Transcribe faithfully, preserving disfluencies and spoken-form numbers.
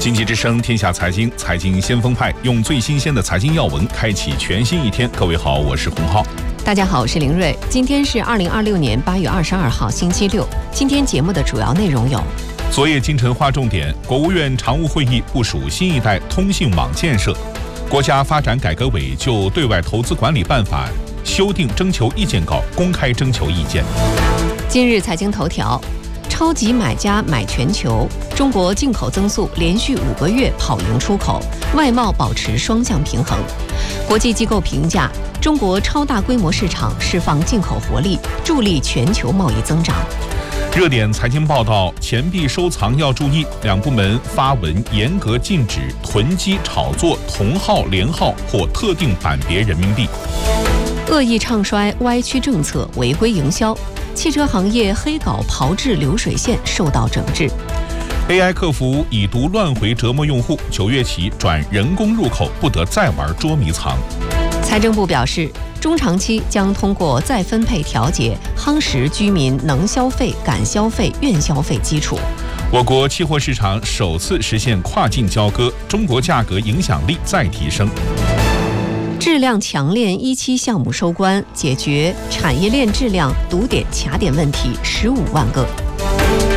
经济之声天下财经，财经先锋派用最新鲜的财经要闻开启全新一天。各位好，我是洪浩。 大家好，我是林睿。今天是二零二六年八月二十二号，星期六。今天节目的主要内容有： 昨夜今晨划重点，国务院常务会议部署新一代通信网建设；国家发展改革委就对外投资管理办法修订征求意见稿公开征求意见。 今日财经头条：超级买家买全球，中国进口增速连续五个月跑赢出口，外贸保持双向平衡。国际机构评价，中国超大规模市场释放进口活力，助力全球贸易增长。 热点财经报道：钱币收藏要注意，两部门发文严格禁止囤积炒作同号连号或特定版别人民币。 恶意唱衰歪曲政策，违规营销，汽车行业黑稿炮制流水线受到整治。 A I 客服已读乱回折磨用户，九月起转人工入口，不得再玩捉迷藏。 财政部表示，中长期将通过再分配调节，夯实居民能消费、敢消费、愿消费基础。 我国期货市场首次实现跨境交割，中国价格影响力再提升。 质量强链一期项目收官，解决产业链质量堵点卡点问题十五万个。